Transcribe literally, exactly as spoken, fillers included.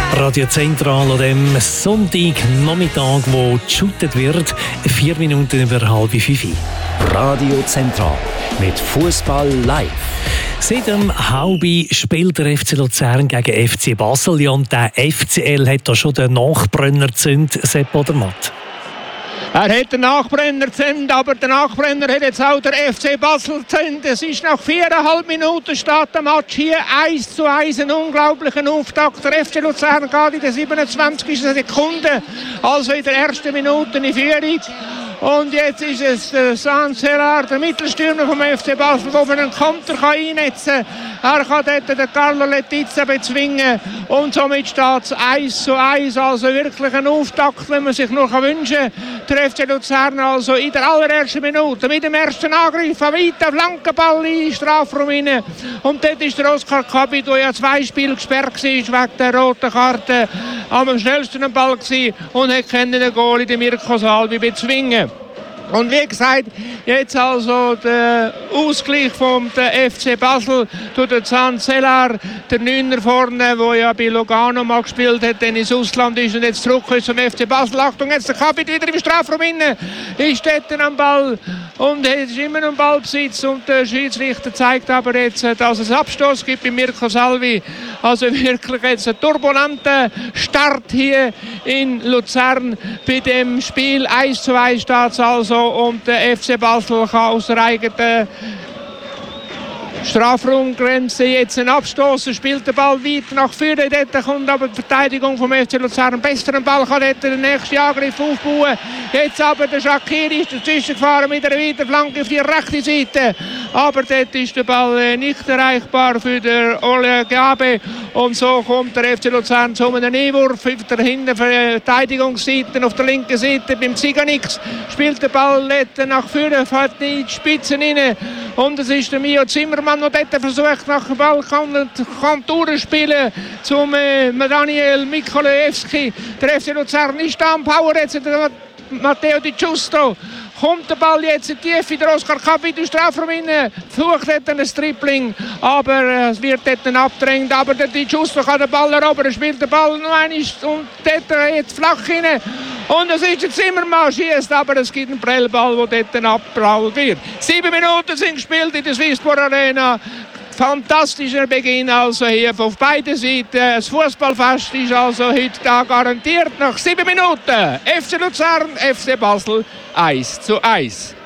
Radio Zentral an dem Sonntagnachmittag, wo geshootet wird, vier Minuten über halb fünf. Radio Zentral mit Fußball live. Seit dem Haubi spielt der F C Luzern gegen F C Basel. Ja, und der F C L hat da schon den Nachbrenner gezündet, Sepp Odermatt. Er hat den Nachbrenner gezündet, aber der Nachbrenner hat jetzt auch der F C Basel gezündet. Es ist nach viereinhalb Minuten steht der Match hier eins zu eins, ein unglaublicher Auftakt. Der F C Luzern geht in der siebenundzwanzigsten Sekunde, also in der ersten Minute in Führung. Und jetzt ist es der Sancelar, der Mittelstürmer vom F C Basel, der einen Konter einnetzen kann. Er kann dort den Carlo Letizia bezwingen und somit steht es eins zu eins. Also wirklich ein Auftakt, wenn man sich nur wünschen kann. Der F C Luzern also in der allerersten Minute mit dem ersten Angriff einen weiten Flankenball in den Strafraum rein. Und dort ist der Oskar Kabi, der ja zwei Spiele gesperrt war wegen der roten Karte, am schnellsten am Ball gewesen und hat den Goalie, den Mirko Salvi, bezwingen. Und wie gesagt, jetzt also der Ausgleich vom F C Basel durch den Zanzelar, der Neuner vorne, der ja bei Lugano mal gespielt hat, dann ins Ausland ist und jetzt zurück ist zum F C Basel. Achtung, jetzt der Kapitän wieder im Strafraum inne, ist dort am Ball und es ist immer noch ein Ballbesitz und der Schiedsrichter zeigt aber jetzt, dass es Abstoß gibt bei Mirko Salvi. Also wirklich jetzt ein turbulenter Start hier in Luzern bei dem Spiel. eins zu eins steht es also. Und der F C Basel kann aus der eigenen Strafraumgrenze jetzt einen Abstoß, spielt den Ball weit nach vorne. Dort kommt aber die Verteidigung vom F C Luzern besser. Den Ball kann dort den nächsten Angriff aufbauen. Jetzt aber der Shaqiri ist dazwischen gefahren mit einer weiten Flanke auf die rechte Seite. Aber dort ist der Ball nicht erreichbar für den Ole Gabe. Und so kommt der F C Luzern zu einem Einwurf auf der hinten Verteidigungsseite. Auf der linken Seite beim Ziganix spielt der Ball dort nach vorne, fährt in die Spitzen rein. Und es ist der Mio Zimmermann, der dort versucht, nach dem Ball kann, kann durchspielen zum äh, Daniel Mikolajewski. Der F C Luzern ist da am Power jetzt, der Matteo Di Giusto. Kommt der Ball jetzt in die Tiefe, der Oskar Kapi in den Strafraum rein, versucht dort ein Tripling, aber es wird dort abgedrängt, aber der Di Giusto kann den Ball erobern, spielt den Ball noch einmal und dort jetzt flach rein. Und es ist der Zimmermann, schießt, aber es gibt einen Prellball, der dort abgeprallt wird. Sieben Minuten sind gespielt in der Swisspor Arena. Fantastischer Beginn also hier auf beiden Seiten. Das Fußballfest ist also heute da garantiert. Nach sieben Minuten F C Luzern, F C Basel eins zu eins.